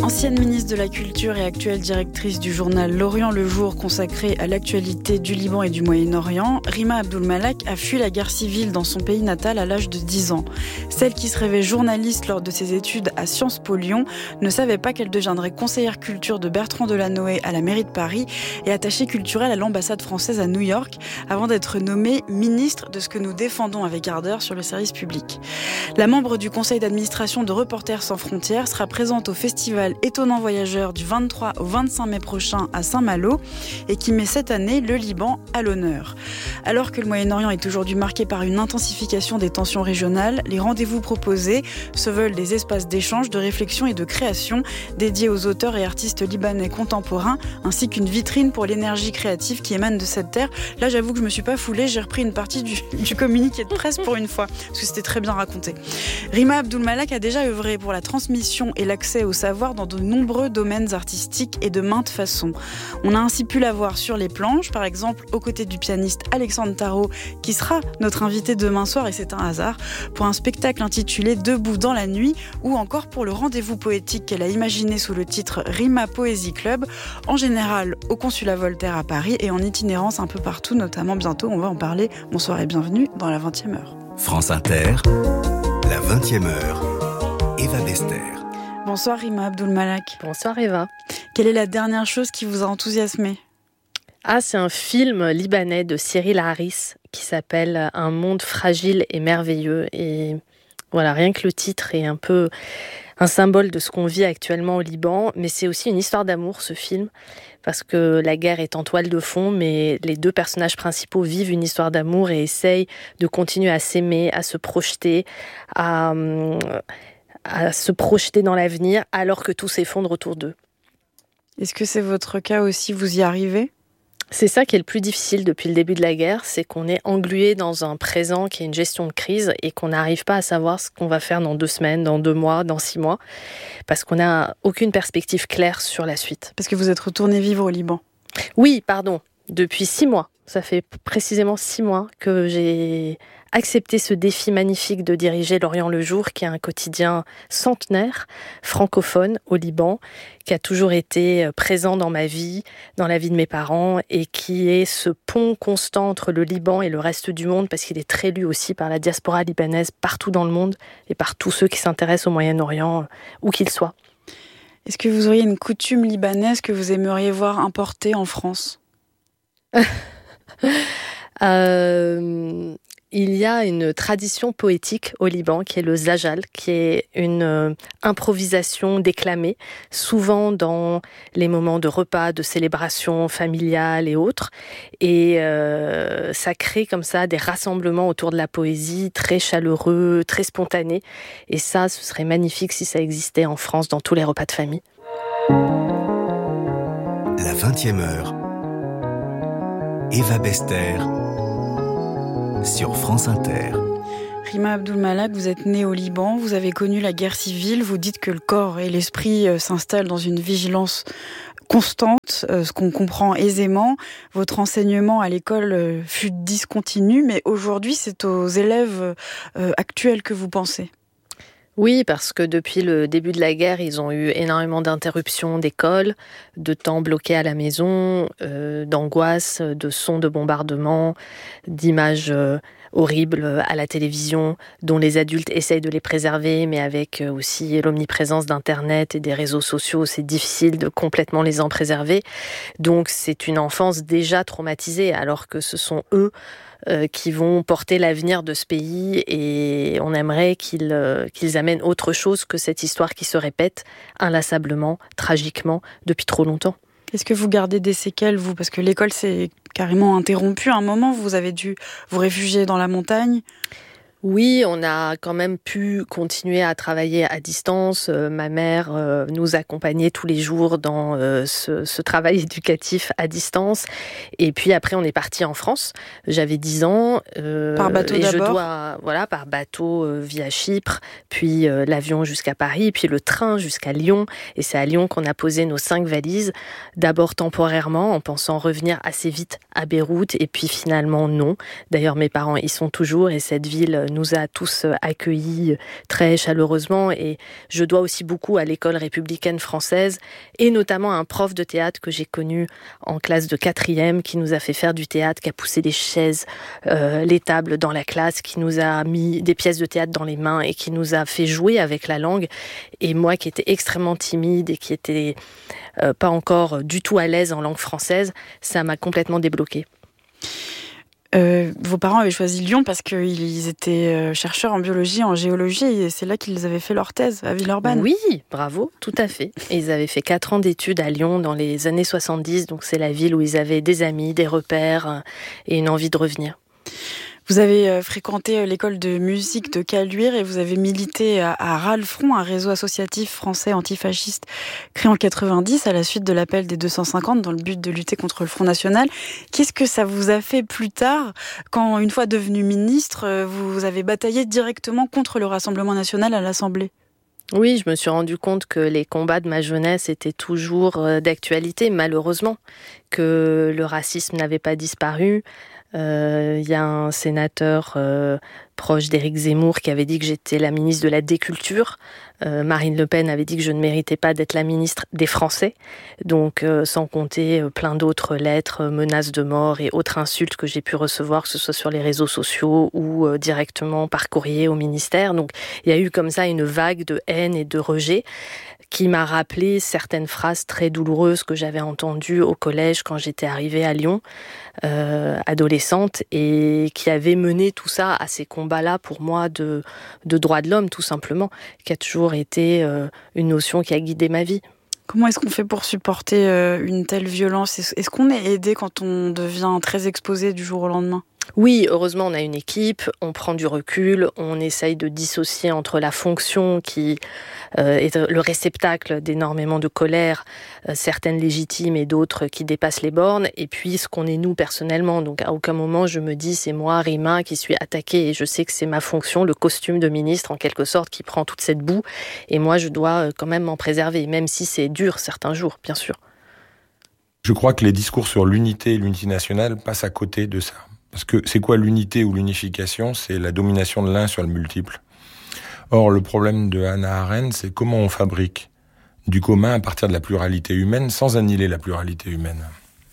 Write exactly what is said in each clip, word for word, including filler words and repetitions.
Ancienne ministre de la Culture et actuelle directrice du journal L'Orient le Jour consacré à l'actualité du Liban et du Moyen-Orient, Rima Abdul-Malak a fui la guerre civile dans son pays natal à l'âge de dix ans. Celle qui se rêvait journaliste lors de ses études à Sciences Po Lyon ne savait pas qu'elle deviendrait conseillère culture de Bertrand Delanoë à la mairie de Paris et attachée culturelle à l'ambassade française à New York avant d'être nommée ministre de ce que nous défendons avec ardeur sur le service public. La membre du conseil d'administration de Reporters sans frontières sera présente au festival Étonnant Voyageur du vingt-trois au vingt-cinq mai prochain à Saint-Malo et qui met cette année le Liban à l'honneur. Alors que le Moyen-Orient est aujourd'hui marqué par une intensification des tensions régionales, les rendez-vous proposés se veulent des espaces d'échange, de réflexion et de création dédiés aux auteurs et artistes libanais contemporains ainsi qu'une vitrine pour l'énergie créative qui émane de cette terre. Là, j'avoue que je me suis pas foulée, j'ai repris une partie du, du communiqué de presse pour une fois parce que c'était très bien raconté. Rima Abdul-Malak a déjà œuvré pour la transmission et l'accès au savoir dans de nombreux domaines artistiques et de maintes façons. On a ainsi pu la voir sur les planches, par exemple aux côtés du pianiste Alexandre Tarot, qui sera notre invité demain soir, et c'est un hasard, pour un spectacle intitulé Debout dans la nuit, ou encore pour le rendez-vous poétique qu'elle a imaginé sous le titre Rima Poésie Club, en général au Consulat Voltaire à Paris et en itinérance un peu partout, notamment bientôt, on va en parler. Bonsoir et bienvenue dans la vingtième heure. France Inter, la vingtième heure, Eva Bester. Bonsoir Rima Abdul-Malak. Bonsoir Eva. Quelle est la dernière chose qui vous a enthousiasmé ? Ah, c'est un film libanais de Cyril Haris qui s'appelle Un monde fragile et merveilleux. Et voilà, rien que le titre est un peu un symbole de ce qu'on vit actuellement au Liban. Mais c'est aussi une histoire d'amour, ce film, parce que la guerre est en toile de fond, mais les deux personnages principaux vivent une histoire d'amour et essayent de continuer à s'aimer, à se projeter, à... à se projeter dans l'avenir alors que tout s'effondre autour d'eux. Est-ce que c'est votre cas aussi, vous y arrivez ? C'est ça qui est le plus difficile depuis le début de la guerre, c'est qu'on est englué dans un présent qui est une gestion de crise et qu'on n'arrive pas à savoir ce qu'on va faire dans deux semaines, dans deux mois, dans six mois, parce qu'on n'a aucune perspective claire sur la suite. Parce que vous êtes retourné vivre au Liban ? Oui, pardon, depuis six mois. Ça fait précisément six mois que j'ai accepté ce défi magnifique de diriger L'Orient le Jour, qui est un quotidien centenaire, francophone au Liban, qui a toujours été présent dans ma vie, dans la vie de mes parents, et qui est ce pont constant entre le Liban et le reste du monde, parce qu'il est très lu aussi par la diaspora libanaise partout dans le monde, et par tous ceux qui s'intéressent au Moyen-Orient, où qu'ils soient. Est-ce que vous auriez une coutume libanaise que vous aimeriez voir importée en France ? euh, il y a une tradition poétique au Liban qui est le zajal, qui est une euh, improvisation déclamée, souvent dans les moments de repas, de célébration familiale et autres. Et euh, ça crée comme ça des rassemblements autour de la poésie, très chaleureux, très spontanés. Et ça, ce serait magnifique si ça existait en France dans tous les repas de famille. La vingtième heure. Eva Bester sur France Inter. Rima Abdul-Malak, vous êtes née au Liban, vous avez connu la guerre civile, vous dites que le corps et l'esprit s'installent dans une vigilance constante, ce qu'on comprend aisément. Votre enseignement à l'école fut discontinu, mais aujourd'hui c'est aux élèves actuels que vous pensez. Oui, parce que depuis le début de la guerre, ils ont eu énormément d'interruptions d'école, de temps bloqués à la maison, euh, d'angoisse, de sons de bombardement, d'images euh, horribles à la télévision, dont les adultes essayent de les préserver, mais avec aussi l'omniprésence d'Internet et des réseaux sociaux, c'est difficile de complètement les en préserver. Donc c'est une enfance déjà traumatisée, alors que ce sont eux Euh, qui vont porter l'avenir de ce pays, et on aimerait qu'ils, euh, qu'ils amènent autre chose que cette histoire qui se répète inlassablement, tragiquement, depuis trop longtemps. Est-ce que vous gardez des séquelles, vous ? Parce que l'école s'est carrément interrompue à un moment, vous avez dû vous réfugier dans la montagne. Oui, on a quand même pu continuer à travailler à distance. Euh, ma mère euh, nous accompagnait tous les jours dans euh, ce, ce travail éducatif à distance. Et puis après, on est parti en France. J'avais dix ans. Euh, par bateau et d'abord je dois, voilà, par bateau euh, via Chypre, puis euh, l'avion jusqu'à Paris, puis le train jusqu'à Lyon. Et c'est à Lyon qu'on a posé nos cinq valises. D'abord temporairement, en pensant revenir assez vite à Beyrouth. Et puis finalement, non. D'ailleurs, mes parents y sont toujours et cette ville nous a tous accueillis très chaleureusement, et je dois aussi beaucoup à l'école républicaine française, et notamment à un prof de théâtre que j'ai connu en classe de quatrième, qui nous a fait faire du théâtre, qui a poussé les chaises, euh, les tables dans la classe, qui nous a mis des pièces de théâtre dans les mains et qui nous a fait jouer avec la langue. Et moi qui étais extrêmement timide et qui était euh, pas encore du tout à l'aise en langue française, ça m'a complètement débloquée. Euh, vos parents avaient choisi Lyon parce qu'ils étaient chercheurs en biologie, en géologie, et c'est là qu'ils avaient fait leur thèse, à Villeurbanne. Oui, bravo, tout à fait. Et ils avaient fait quatre ans d'études à Lyon dans les années soixante-dix, donc c'est la ville où ils avaient des amis, des repères et une envie de revenir. Vous avez fréquenté l'école de musique de Caluire et vous avez milité à, à Râle-Front, un réseau associatif français antifasciste créé en quatre-vingt-dix à la suite de l'appel des deux cent cinquante dans le but de lutter contre le Front National. Qu'est-ce que ça vous a fait plus tard quand, une fois devenu ministre, vous avez bataillé directement contre le Rassemblement national à l'Assemblée ? Oui, je me suis rendu compte que les combats de ma jeunesse étaient toujours d'actualité, malheureusement, que le racisme n'avait pas disparu. Il euh, y a un sénateur euh, proche d'Éric Zemmour qui avait dit que j'étais la ministre de la déculture. Euh, Marine Le Pen avait dit que je ne méritais pas d'être la ministre des Français. Donc, euh, sans compter euh, plein d'autres lettres, euh, menaces de mort et autres insultes que j'ai pu recevoir, que ce soit sur les réseaux sociaux ou euh, directement par courrier au ministère. Donc, il y a eu comme ça une vague de haine et de rejet qui m'a rappelé certaines phrases très douloureuses que j'avais entendues au collège quand j'étais arrivée à Lyon, euh, adolescente, et qui avait mené tout ça à ces combats-là pour moi de, de droits de l'homme, tout simplement, qui a toujours été euh, une notion qui a guidé ma vie. Comment est-ce qu'on fait pour supporter euh, une telle violence ? Est-ce qu'on est aidé quand on devient très exposé du jour au lendemain ? Oui, heureusement, on a une équipe, on prend du recul, on essaye de dissocier entre la fonction qui euh, est le réceptacle d'énormément de colère, euh, certaines légitimes et d'autres qui dépassent les bornes, et puis ce qu'on est nous personnellement. Donc à aucun moment je me dis c'est moi, Rima, qui suis attaquée, et je sais que c'est ma fonction, le costume de ministre en quelque sorte, qui prend toute cette boue, et moi je dois quand même m'en préserver, même si c'est dur certains jours, bien sûr. Je crois que les discours sur l'unité et l'unité nationale passent à côté de ça. Parce que c'est quoi l'unité ou l'unification ? C'est la domination de l'un sur le multiple. Or, le problème de Hannah Arendt, c'est comment on fabrique du commun à partir de la pluralité humaine sans annihiler la pluralité humaine.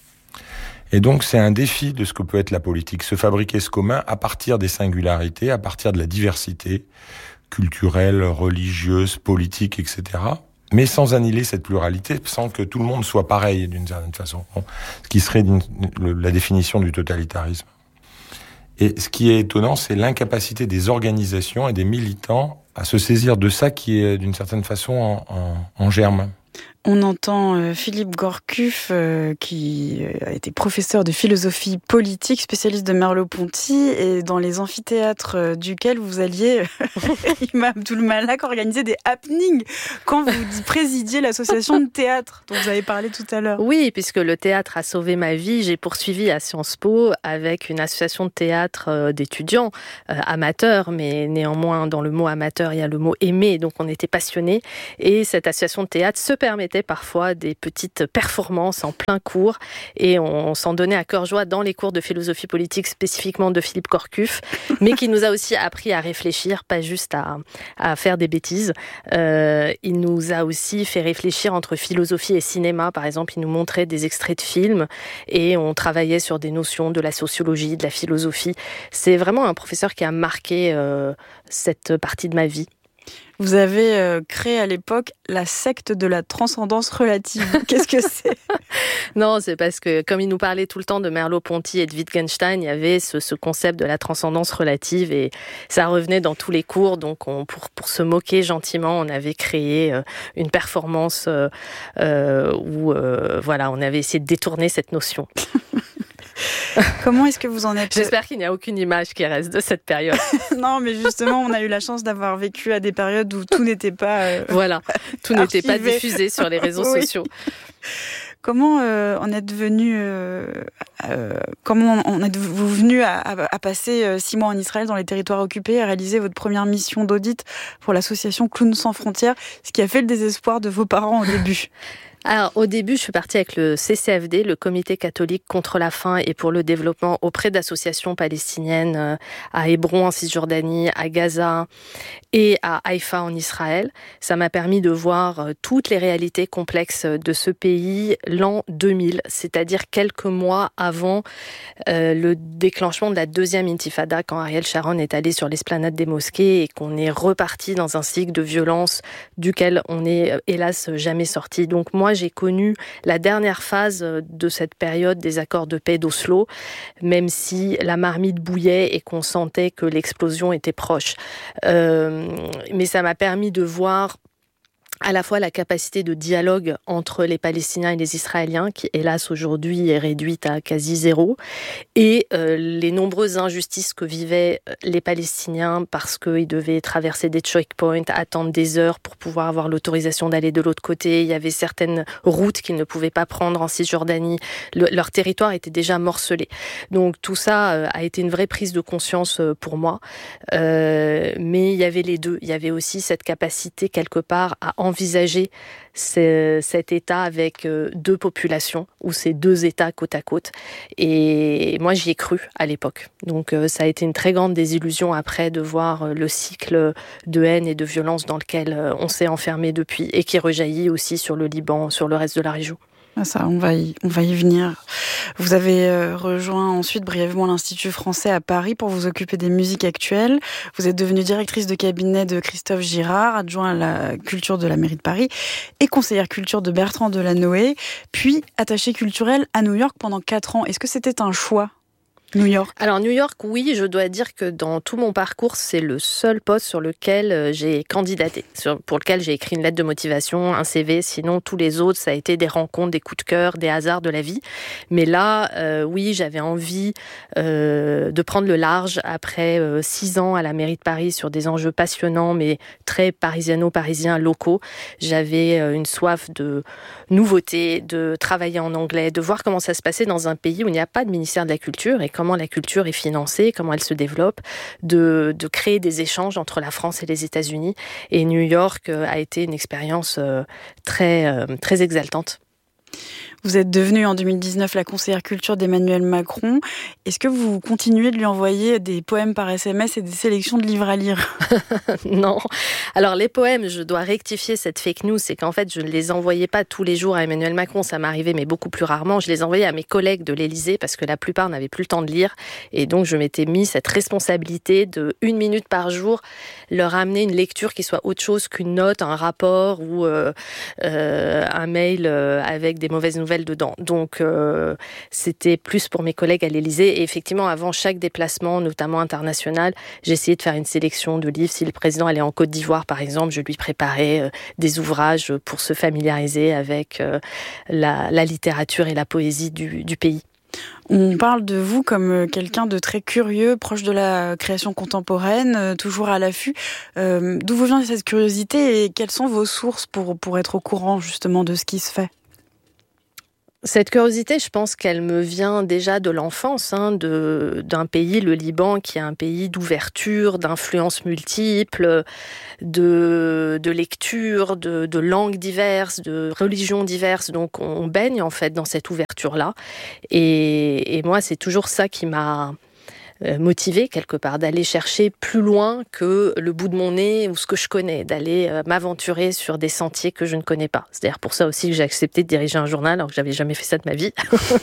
Et donc, c'est un défi de ce que peut être la politique, se fabriquer ce commun à partir des singularités, à partir de la diversité culturelle, religieuse, politique, et cetera, mais sans annihiler cette pluralité, sans que tout le monde soit pareil d'une certaine façon, ce qui serait la définition du totalitarisme. Et ce qui est étonnant, c'est l'incapacité des organisations et des militants à se saisir de ça qui est d'une certaine façon en, en, en germe. On entend euh, Philippe Gorcuff, euh, qui a été professeur de philosophie politique, spécialiste de Merleau-Ponty, et dans les amphithéâtres euh, duquel vous alliez, Rima Abdul Malak, organiser des happenings quand vous présidiez l'association de théâtre dont vous avez parlé tout à l'heure. Oui, puisque le théâtre a sauvé ma vie, j'ai poursuivi à Sciences Po avec une association de théâtre euh, d'étudiants euh, amateurs, mais néanmoins dans le mot amateur, il y a le mot aimer, donc on était passionnés, et cette association de théâtre se permettait parfois des petites performances en plein cours, et on s'en donnait à cœur joie dans les cours de philosophie politique, spécifiquement de Philippe Gorcuff, mais qui nous a aussi appris à réfléchir, pas juste à, à faire des bêtises. Euh, il nous a aussi fait réfléchir entre philosophie et cinéma. Par exemple, il nous montrait des extraits de films et on travaillait sur des notions de la sociologie, de la philosophie. C'est vraiment un professeur qui a marqué euh, cette partie de ma vie. Vous avez euh, créé à l'époque la secte de la transcendance relative. Qu'est-ce que c'est ? Non, c'est parce que, comme il nous parlait tout le temps de Merleau-Ponty et de Wittgenstein, il y avait ce, ce concept de la transcendance relative et ça revenait dans tous les cours. Donc, on, pour, pour se moquer gentiment, on avait créé euh, une performance euh, euh, où euh, voilà, on avait essayé de détourner cette notion. Comment est-ce que vous en êtes ? J'espère qu'il n'y a aucune image qui reste de cette période. Non, mais justement, on a eu la chance d'avoir vécu à des périodes où tout n'était pas... Euh, voilà, tout n'était pas diffusé sur les réseaux oui. sociaux. Comment euh, en êtes venu euh, euh, comment en êtes-vous venu à, à, à passer euh, six mois en Israël dans les territoires occupés, à réaliser votre première mission d'audit pour l'association Clowns sans frontières, ce qui a fait le désespoir de vos parents au début ? Alors, au début, je suis partie avec le C C F D, le Comité catholique contre la faim et pour le développement, auprès d'associations palestiniennes à Hébron, en Cisjordanie, à Gaza et à Haïfa, en Israël. Ça m'a permis de voir toutes les réalités complexes de ce pays l'an deux mille, c'est-à-dire quelques mois avant euh, le déclenchement de la deuxième intifada, quand Ariel Sharon est allé sur l'esplanade des mosquées et qu'on est reparti dans un cycle de violence duquel on n'est hélas jamais sorti. Donc moi, j'ai connu la dernière phase de cette période des accords de paix d'Oslo, même si la marmite bouillait et qu'on sentait que l'explosion était proche. Euh, mais ça m'a permis de voir à la fois la capacité de dialogue entre les Palestiniens et les Israéliens, qui hélas aujourd'hui est réduite à quasi zéro, et euh, les nombreuses injustices que vivaient les Palestiniens parce qu'ils devaient traverser des checkpoints, attendre des heures pour pouvoir avoir l'autorisation d'aller de l'autre côté. Il y avait certaines routes qu'ils ne pouvaient pas prendre en Cisjordanie. Le, leur territoire était déjà morcelé. Donc tout ça euh, a été une vraie prise de conscience pour moi. Euh, mais il y avait les deux. Il y avait aussi cette capacité quelque part à envisager cet État avec deux populations, ou ces deux États côte à côte. Et moi, j'y ai cru à l'époque. Donc ça a été une très grande désillusion après de voir le cycle de haine et de violence dans lequel on s'est enfermé depuis et qui rejaillit aussi sur le Liban, sur le reste de la région. Ça, on va y, on va y venir. Vous avez euh, rejoint ensuite brièvement l'Institut français à Paris pour vous occuper des musiques actuelles. Vous êtes devenue directrice de cabinet de Christophe Girard, adjoint à la culture de la mairie de Paris et conseillère culture de Bertrand Delanoë, puis attachée culturelle à New York pendant quatre ans. Est-ce que c'était un choix ? New York. Alors New York, oui, je dois dire que dans tout mon parcours, c'est le seul poste sur lequel j'ai candidaté, sur, pour lequel j'ai écrit une lettre de motivation, un C V. Sinon, tous les autres, ça a été des rencontres, des coups de cœur, des hasards de la vie. Mais là, euh, oui, j'avais envie euh, de prendre le large après euh, six ans à la mairie de Paris sur des enjeux passionnants, mais très parisiano-parisiens locaux. J'avais euh, une soif de nouveauté, de travailler en anglais, de voir comment ça se passait dans un pays où il n'y a pas de ministère de la Culture et comment la culture est financée, comment elle se développe, de, de créer des échanges entre la France et les États-Unis. Et New York a été une expérience très, très exaltante. Vous êtes devenue en deux mille dix-neuf la conseillère culture d'Emmanuel Macron. Est-ce que vous continuez de lui envoyer des poèmes par S M S et des sélections de livres à lire ? Non. Alors les poèmes, je dois rectifier cette fake news, c'est qu'en fait je ne les envoyais pas tous les jours à Emmanuel Macron, ça m'arrivait mais beaucoup plus rarement. Je les envoyais à mes collègues de l'Élysée parce que la plupart n'avaient plus le temps de lire et donc je m'étais mis cette responsabilité de une minute par jour leur amener une lecture qui soit autre chose qu'une note, un rapport ou euh, euh, un mail euh, avec des mauvaises nouvelles dedans. Donc, euh, c'était plus pour mes collègues à l'Élysée. Et effectivement, avant chaque déplacement, notamment international, j'essayais de faire une sélection de livres. Si le président allait en Côte d'Ivoire, par exemple, je lui préparais euh, des ouvrages pour se familiariser avec euh, la, la littérature et la poésie du, du pays. On parle de vous comme quelqu'un de très curieux, proche de la création contemporaine, toujours à l'affût. Euh, d'où vous vient cette curiosité et quelles sont vos sources pour, pour être au courant justement de ce qui se fait ? Cette curiosité, je pense qu'elle me vient déjà de l'enfance, hein, de, d'un pays, le Liban, qui est un pays d'ouverture, d'influences multiples, de, de lecture, de, de langues diverses, de religions diverses. Donc on baigne en fait dans cette ouverture-là. Et, et moi, c'est toujours ça qui m'a motivée quelque part, d'aller chercher plus loin que le bout de mon nez ou ce que je connais, d'aller euh, m'aventurer sur des sentiers que je ne connais pas. C'est d'ailleurs pour ça aussi que j'ai accepté de diriger un journal alors que j'avais jamais fait ça de ma vie.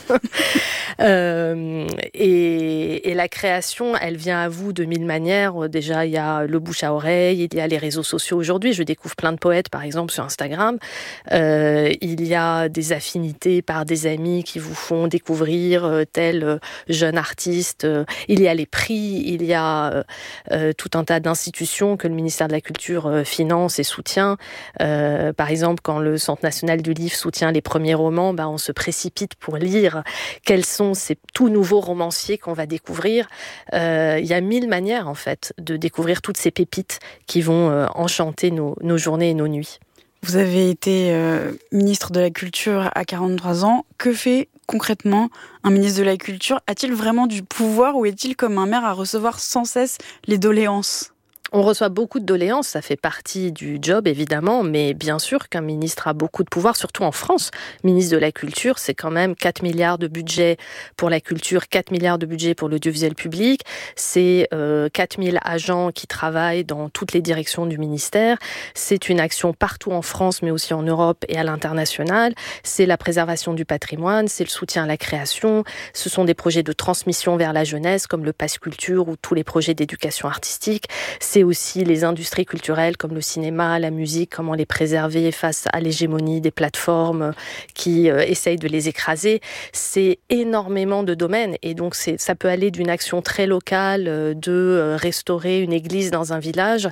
euh, et, et la création, elle vient à vous de mille manières. Déjà, il y a le bouche à oreille, il y a les réseaux sociaux aujourd'hui. Je découvre plein de poètes, par exemple, sur Instagram. Euh, il y a des affinités par des amis qui vous font découvrir euh, tel euh, jeune artiste. Euh, il y a les prix, il y a euh, tout un tas d'institutions que le ministère de la Culture euh, finance et soutient. Euh, par exemple, quand le Centre national du livre soutient les premiers romans, bah, on se précipite pour lire quels sont ces tout nouveaux romanciers qu'on va découvrir. Euh, il y a mille manières, en fait, de découvrir toutes ces pépites qui vont euh, enchanter nos, nos journées et nos nuits. Vous avez été euh, ministre de la Culture à quarante-trois ans. Que fait concrètement un ministre de la Culture ? A-t-il vraiment du pouvoir ou est-il comme un maire à recevoir sans cesse les doléances ? On reçoit beaucoup de doléances, ça fait partie du job évidemment, mais bien sûr qu'un ministre a beaucoup de pouvoir, surtout en France. Ministre de la Culture, c'est quand même quatre milliards de budget pour la culture, quatre milliards de budget pour l'audiovisuel public, c'est euh, quatre mille agents qui travaillent dans toutes les directions du ministère, c'est une action partout en France mais aussi en Europe et à l'international, c'est la préservation du patrimoine, c'est le soutien à la création, ce sont des projets de transmission vers la jeunesse comme le Pass Culture ou tous les projets d'éducation artistique, c'est aussi les industries culturelles comme le cinéma, la musique, comment les préserver face à l'hégémonie des plateformes qui euh, essayent de les écraser. C'est énormément de domaines et donc c'est, ça peut aller d'une action très locale euh, de euh, restaurer une église dans un village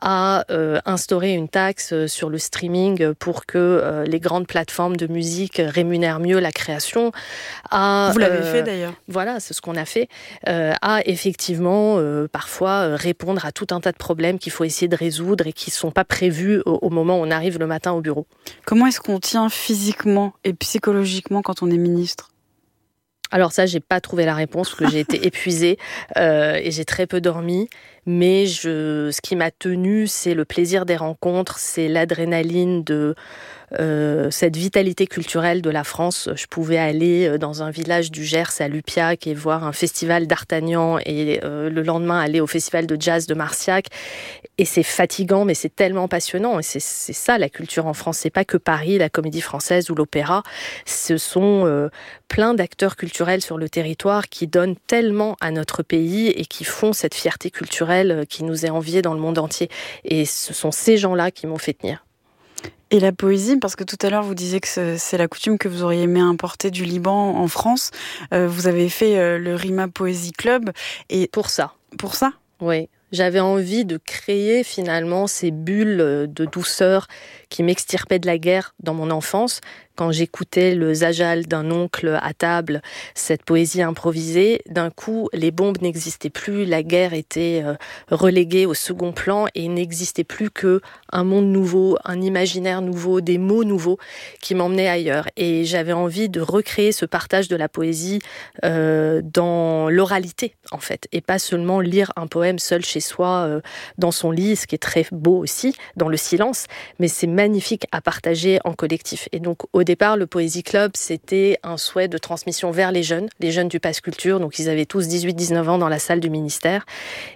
à euh, instaurer une taxe sur le streaming pour que euh, les grandes plateformes de musique rémunèrent mieux la création. À, Vous l'avez euh, fait d'ailleurs. Voilà, c'est ce qu'on a fait. Euh, à effectivement euh, parfois euh, répondre à tout un tas de problèmes qu'il faut essayer de résoudre et qui ne sont pas prévus au, au moment où on arrive le matin au bureau. Comment est-ce qu'on tient physiquement et psychologiquement quand on est ministre ? Alors ça, j'ai pas trouvé la réponse parce que j'ai été épuisée euh, et j'ai très peu dormi. Mais je, ce qui m'a tenue, c'est le plaisir des rencontres, c'est l'adrénaline de euh, cette vitalité culturelle de la France. Je pouvais aller dans un village du Gers à Lupiac et voir un festival d'Artagnan et euh, le lendemain aller au festival de jazz de Marciac. Et c'est fatigant, mais c'est tellement passionnant. Et c'est, c'est ça la culture en France. C'est pas que Paris, la Comédie Française ou l'opéra. Ce sont euh, plein d'acteurs culturels sur le territoire qui donnent tellement à notre pays et qui font cette fierté culturelle qui nous est enviée dans le monde entier. Et ce sont ces gens-là qui m'ont fait tenir. Et la poésie, parce que tout à l'heure vous disiez que c'est la coutume que vous auriez aimé importer du Liban en France. Euh, vous avez fait euh, le Rima Poésie Club. Et pour ça. Pour ça ? Oui. J'avais envie de créer finalement ces bulles de douceur qui m'extirpaient de la guerre dans mon enfance. Quand j'écoutais le zajal d'un oncle à table, cette poésie improvisée, d'un coup, les bombes n'existaient plus, la guerre était euh, reléguée au second plan et il n'existait plus qu'un monde nouveau, un imaginaire nouveau, des mots nouveaux qui m'emmenaient ailleurs. Et j'avais envie de recréer ce partage de la poésie euh, dans l'oralité, en fait, et pas seulement lire un poème seul chez soi euh, dans son lit, ce qui est très beau aussi, dans le silence, mais c'est magnifique à partager en collectif. Et donc, au départ, le Poésie Club, c'était un souhait de transmission vers les jeunes, les jeunes du Pass Culture, donc ils avaient tous dix-huit dix-neuf ans dans la salle du ministère,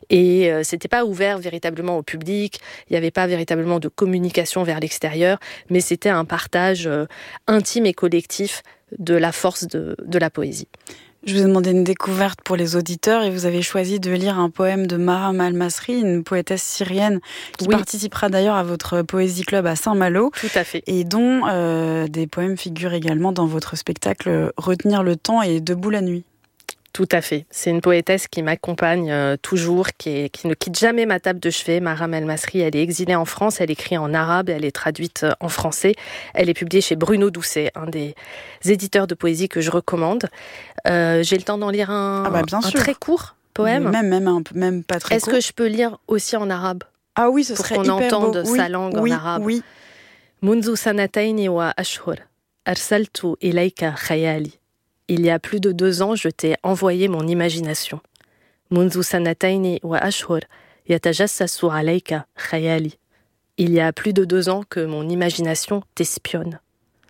et euh, c'était pas ouvert véritablement au public, il n'y avait pas véritablement de communication vers l'extérieur, mais c'était un partage euh, intime et collectif de la force de, de la poésie. Je vous ai demandé une découverte pour les auditeurs et vous avez choisi de lire un poème de Maram Al-Masri, une poétesse syrienne qui oui. participera d'ailleurs à votre Poésie Club à Saint-Malo. Tout à fait. Et dont euh, des poèmes figurent également dans votre spectacle Retenir le temps et Debout la nuit. Tout à fait. C'est une poétesse qui m'accompagne euh, toujours, qui, est, qui ne quitte jamais ma table de chevet. Maram El-Masri, elle est exilée en France, elle écrit en arabe, elle est traduite en français. Elle est publiée chez Bruno Doucet, un des éditeurs de poésie que je recommande. Euh, j'ai le temps d'en lire un, ah bah bien un sûr. très court poème. Même, même, un, même pas très Est-ce court. que je peux lire aussi en arabe ? Ah oui, ce pour serait qu'on hyper entende beau. sa oui, langue oui, en arabe. Oui. Munzu sanataini wa ashhur, arsaltu ilayka khayali. Il y a plus de deux ans, je t'ai envoyé mon imagination. Munzu sanataini wa ashhur, yatajassasu alayka khayali. Il y a plus de deux ans que mon imagination t'espionne.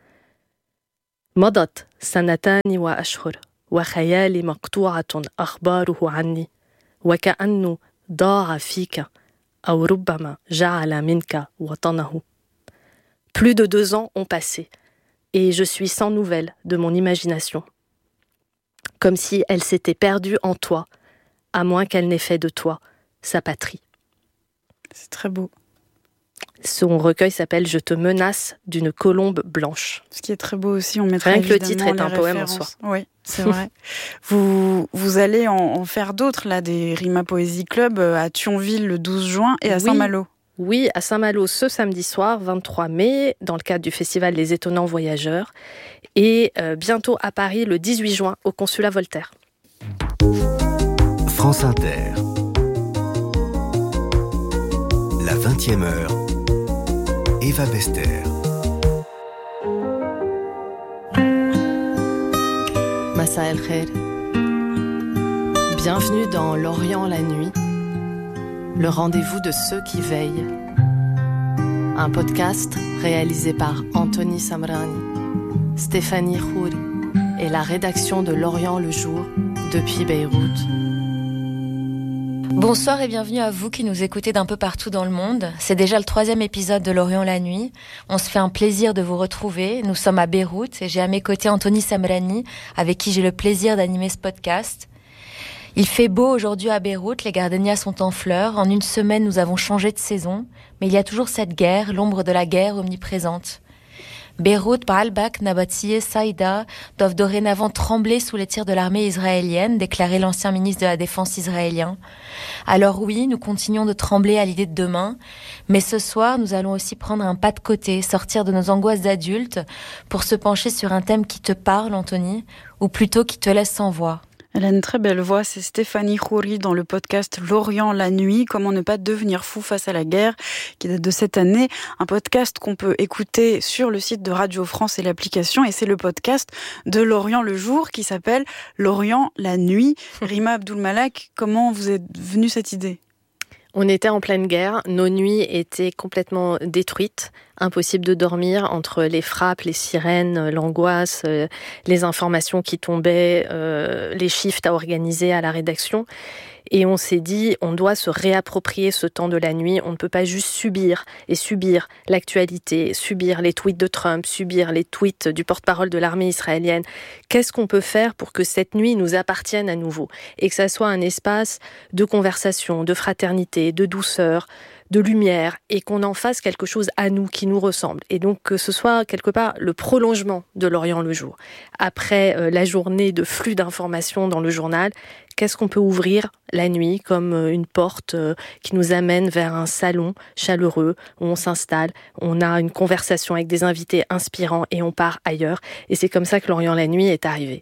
Madat sanatani wa ashhur, wa khayali maqtu'atun akhbaruhu anni, wa ka'annu da'a fika, aw rubbama ja'ala minka watanahu. Plus de deux ans ont passé, et je suis sans nouvelles de mon imagination. Comme si elle s'était perdue en toi, à moins qu'elle n'ait fait de toi sa patrie. C'est très beau. Son recueil s'appelle « Je te menace d'une colombe blanche ». Ce qui est très beau aussi, on mettra Rien que le évidemment titre est un les poème en références. soi. Oui, c'est vrai. vous, vous allez en, en faire d'autres, là, des Rima Poésie Club à Thionville le douze juin et à oui. Saint-Malo. Oui, à Saint-Malo ce samedi soir, vingt-trois mai, dans le cadre du festival Les Étonnants Voyageurs. Et euh, bientôt à Paris, le dix-huit juin, au Consulat Voltaire. France Inter. La vingtième heure. Eva Bester. Massa el Khair. Bienvenue dans L'Orient la nuit. Le rendez-vous de ceux qui veillent. Un podcast réalisé par Anthony Samrani, Stéphanie Khouri et la rédaction de L'Orient le Jour depuis Beyrouth. Bonsoir et bienvenue à vous qui nous écoutez d'un peu partout dans le monde. C'est déjà le troisième épisode de L'Orient la nuit. On se fait un plaisir de vous retrouver. Nous sommes à Beyrouth et j'ai à mes côtés Anthony Samrani, avec qui j'ai le plaisir d'animer ce podcast. Il fait beau aujourd'hui à Beyrouth, les gardénias sont en fleurs. En une semaine, nous avons changé de saison. Mais il y a toujours cette guerre, l'ombre de la guerre omniprésente. Beyrouth, Baalbek, Nabatie, Saïda doivent dorénavant trembler sous les tirs de l'armée israélienne, déclarait l'ancien ministre de la Défense israélien. Alors oui, nous continuons de trembler à l'idée de demain, mais ce soir, nous allons aussi prendre un pas de côté, sortir de nos angoisses d'adultes pour se pencher sur un thème qui te parle, Anthony, ou plutôt qui te laisse sans voix. Elle a une très belle voix, c'est Stéphanie Khouri dans le podcast L'Orient la nuit, comment ne pas devenir fou face à la guerre, qui date de cette année, un podcast qu'on peut écouter sur le site de Radio France et l'application, et c'est le podcast de L'Orient le jour qui s'appelle L'Orient la nuit. Rima Abdul-Malak, comment vous est venue cette idée ? On était en pleine guerre, nos nuits étaient complètement détruites, impossible de dormir entre les frappes, les sirènes, l'angoisse, euh, les informations qui tombaient, euh, les shifts à organiser à la rédaction. Et on s'est dit, on doit se réapproprier ce temps de la nuit. On ne peut pas juste subir et subir l'actualité, subir les tweets de Trump, subir les tweets du porte-parole de l'armée israélienne. Qu'est-ce qu'on peut faire pour que cette nuit nous appartienne à nouveau et que ça soit un espace de conversation, de fraternité, de douceur, de lumière, et qu'on en fasse quelque chose à nous, qui nous ressemble. Et donc que ce soit quelque part le prolongement de L'Orient le jour. Après euh, la journée de flux d'informations dans le journal, qu'est-ce qu'on peut ouvrir la nuit comme euh, une porte euh, qui nous amène vers un salon chaleureux où on s'installe, on a une conversation avec des invités inspirants et on part ailleurs. Et c'est comme ça que L'Orient la nuit est arrivé.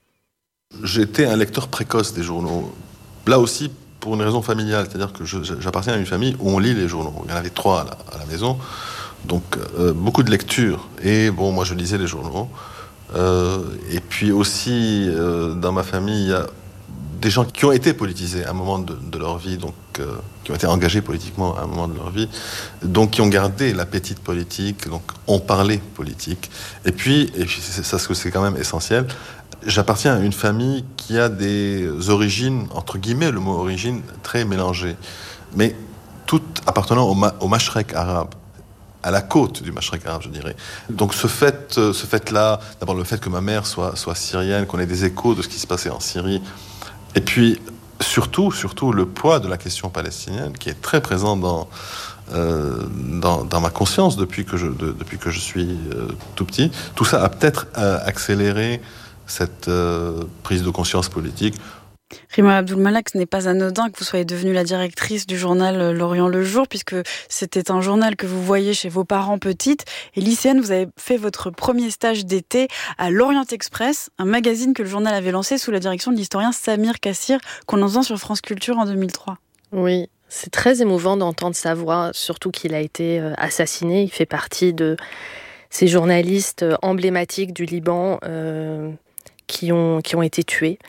J'étais un lecteur précoce des journaux. Là aussi, pour une raison familiale, c'est-à-dire que je, j'appartiens à une famille où on lit les journaux. Il y en avait trois à la, à la maison, donc euh, beaucoup de lecture. Et bon, moi je lisais les journaux. Euh, et puis aussi, euh, dans ma famille, il y a des gens qui ont été politisés à un moment de, de leur vie, donc euh, qui ont été engagés politiquement à un moment de leur vie, donc qui ont gardé l'appétit politique, donc ont parlé politique. Et puis, et puis c'est ça, c'est quand même essentiel. J'appartiens à une famille qui a des origines, entre guillemets, le mot origine, très mélangées, mais toutes appartenant au, ma- au Mashrek arabe, à la côte du Mashrek arabe, je dirais. Donc ce fait, ce fait-là, d'abord le fait que ma mère soit, soit syrienne, qu'on ait des échos de ce qui se passait en Syrie, et puis surtout, surtout le poids de la question palestinienne, qui est très présent dans, euh, dans, dans ma conscience depuis que je, de, depuis que je suis euh, tout petit. Tout ça a peut-être euh, accéléré cette euh, prise de conscience politique. Rima Abdul-Malak, ce n'est pas anodin que vous soyez devenue la directrice du journal L'Orient le jour, puisque c'était un journal que vous voyez chez vos parents petites. Et lycéenne, vous avez fait votre premier stage d'été à l'Orient Express, un magazine que le journal avait lancé sous la direction de l'historien Samir Kassir, qu'on entend sur France Culture en deux mille trois. Oui, c'est très émouvant d'entendre sa voix, surtout qu'il a été assassiné. Il fait partie de ces journalistes emblématiques du Liban euh, qui ont, qui ont été tués.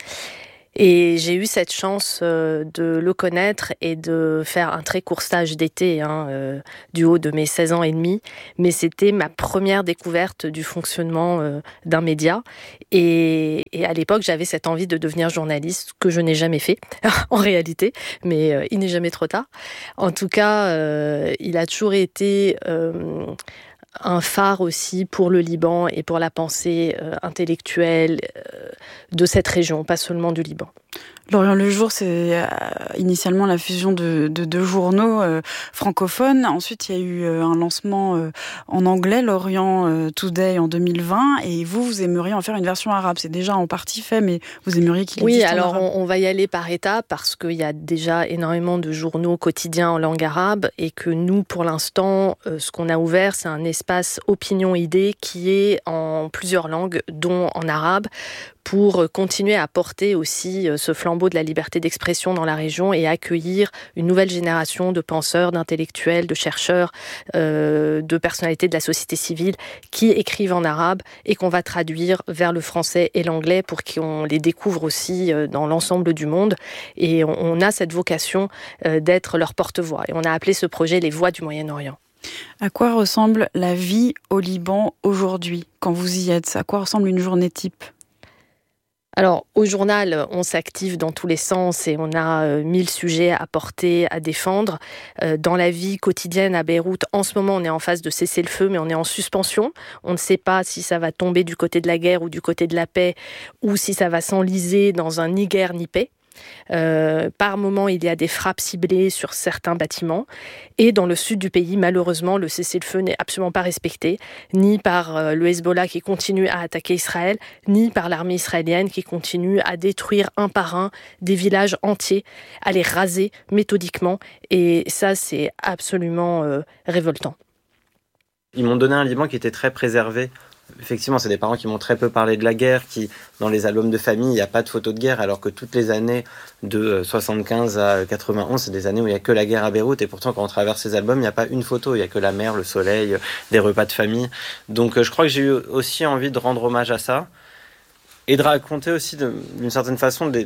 Et j'ai eu cette chance euh, de le connaître et de faire un très court stage d'été, hein, euh, du haut de mes seize ans et demi. Mais c'était ma première découverte du fonctionnement euh, d'un média. Et, et à l'époque, j'avais cette envie de devenir journaliste, que je n'ai jamais fait, en réalité. Mais euh, il n'est jamais trop tard. En tout cas, euh, il a toujours été Euh, un phare aussi pour le Liban et pour la pensée euh, intellectuelle euh, de cette région, pas seulement du Liban. L'Orient le jour, c'est euh, initialement la fusion de deux de, de journaux euh, francophones. Ensuite, il y a eu euh, un lancement euh, en anglais, L'Orient euh, Today en deux mille vingt. Et vous, vous aimeriez en faire une version arabe. C'est déjà en partie fait, mais vous aimeriez qu'il oui, existe en alors arabe. on, on va y aller par étapes parce qu'il y a déjà énormément de journaux quotidiens en langue arabe et que nous, pour l'instant, euh, ce qu'on a ouvert, c'est un espace opinion-idée qui est en plusieurs langues, dont en arabe, pour continuer à porter aussi ce flambeau de la liberté d'expression dans la région et accueillir une nouvelle génération de penseurs, d'intellectuels, de chercheurs, euh, de personnalités de la société civile qui écrivent en arabe et qu'on va traduire vers le français et l'anglais pour qu'on les découvre aussi dans l'ensemble du monde. Et on a cette vocation d'être leur porte-voix. Et on a appelé ce projet les Voix du Moyen-Orient. À quoi ressemble la vie au Liban aujourd'hui, quand vous y êtes ? À quoi ressemble une journée type ? Alors, au journal, on s'active dans tous les sens et on a euh, mille sujets à porter, à défendre. Euh, dans la vie quotidienne à Beyrouth, en ce moment, on est en phase de cesser le feu, mais on est en suspension. On ne sait pas si ça va tomber du côté de la guerre ou du côté de la paix, ou si ça va s'enliser dans un ni guerre ni paix. Euh, par moment, il y a des frappes ciblées sur certains bâtiments. Et dans le sud du pays, malheureusement, le cessez-le-feu n'est absolument pas respecté, ni par euh, le Hezbollah qui continue à attaquer Israël, ni par l'armée israélienne qui continue à détruire un par un des villages entiers, à les raser méthodiquement. Et ça, c'est absolument euh, révoltant. Ils m'ont donné un Liban qui était très préservé. Effectivement, c'est des parents qui m'ont très peu parlé de la guerre, qui, dans les albums de famille, il n'y a pas de photos de guerre, alors que toutes les années de soixante-quinze à quatre-vingt-onze, c'est des années où il n'y a que la guerre à Beyrouth, et pourtant, quand on traverse ces albums, il n'y a pas une photo, il n'y a que la mer, le soleil, des repas de famille. Donc, je crois que j'ai eu aussi envie de rendre hommage à ça, et de raconter aussi, de, d'une certaine façon, des,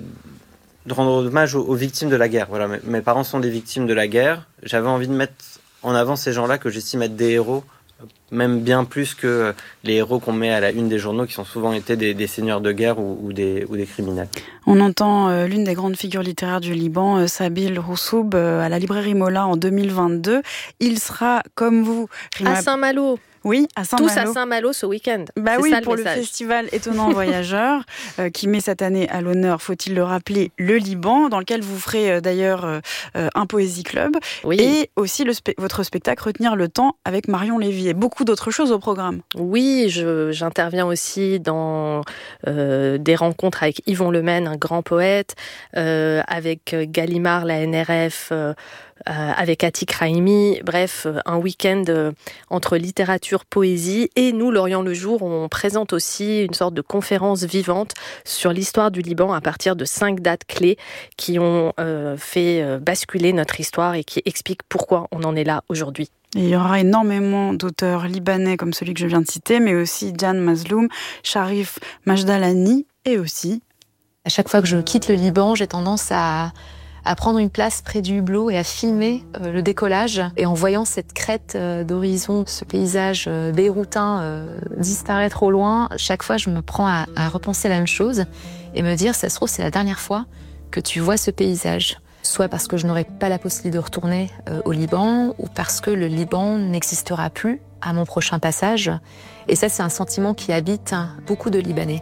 de rendre hommage aux, aux victimes de la guerre. Voilà, mes, mes parents sont des victimes de la guerre. J'avais envie de mettre en avant ces gens-là que j'estime être des héros, même bien plus que les héros qu'on met à la une des journaux, qui sont souvent été des, des seigneurs de guerre ou, ou, des, ou des criminels. On entend euh, l'une des grandes figures littéraires du Liban, euh, Sabil Roussoub, euh, à la librairie Mola en deux mille vingt-deux. Il sera, comme vous... Rima... À Saint-Malo. Oui, à Saint-Malo. Tous à Saint-Malo ce week-end. Bah c'est oui, ça, pour le, le festival Étonnant Voyageur, euh, qui met cette année à l'honneur, faut-il le rappeler, le Liban, dans lequel vous ferez euh, d'ailleurs euh, un poésie club. Oui. Et aussi le spe- votre spectacle Retenir le temps avec Marion Lévy. Et beaucoup d'autres choses au programme. Oui, je, j'interviens aussi dans euh, des rencontres avec Yvon Lemaine, un grand poète, euh, avec Gallimard, la N R F, euh, Euh, avec Atik Raimi, bref, un week-end euh, entre littérature, poésie, et nous, L'Orient le Jour, on présente aussi une sorte de conférence vivante sur l'histoire du Liban à partir de cinq dates clés qui ont euh, fait euh, basculer notre histoire et qui expliquent pourquoi on en est là aujourd'hui. Et il y aura énormément d'auteurs libanais comme celui que je viens de citer, mais aussi Diane Mazloum, Sharif Majdalani, et aussi... À chaque fois que je quitte le Liban, j'ai tendance à... à prendre une place près du hublot et à filmer euh, le décollage. Et en voyant cette crête euh, d'horizon, ce paysage euh, beyroutin euh, disparaître au loin, chaque fois je me prends à, à repenser la même chose et me dire, ça se trouve, c'est la dernière fois que tu vois ce paysage. Soit parce que je n'aurai pas la possibilité de retourner euh, au Liban, ou parce que le Liban n'existera plus à mon prochain passage. Et ça, c'est un sentiment qui habite hein, beaucoup de Libanais.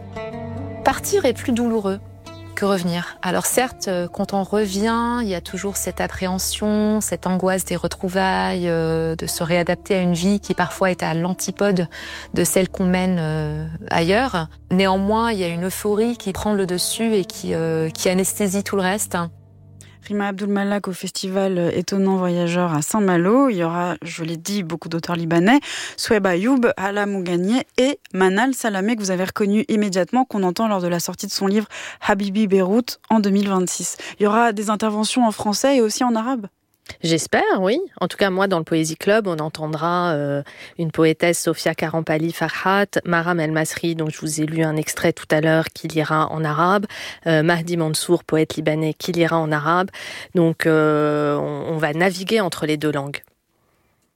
Partir est plus douloureux que revenir. Alors certes, quand on revient, il y a toujours cette appréhension, cette angoisse des retrouvailles, euh, de se réadapter à une vie qui parfois est à l'antipode de celle qu'on mène euh, ailleurs. Néanmoins, il y a une euphorie qui prend le dessus et qui, euh, qui anesthésie tout le reste. Rima Abdul-Malak au festival Étonnant Voyageur à Saint-Malo. Il y aura, je l'ai dit, beaucoup d'auteurs libanais. Soueb Ayoub, Hala Mougani et Manal Salamé, que vous avez reconnu immédiatement, qu'on entend lors de la sortie de son livre Habibi Beyrouth en deux mille vingt-six. Il y aura des interventions en français et aussi en arabe ? J'espère, oui. En tout cas, moi, dans le Poésie Club, on entendra euh, une poétesse, Sofia Karampali Farhat, Maram El Masri, dont je vous ai lu un extrait tout à l'heure, qui lira en arabe, euh, Mahdi Mansour, poète libanais, qui lira en arabe. Donc, euh, on, on va naviguer entre les deux langues.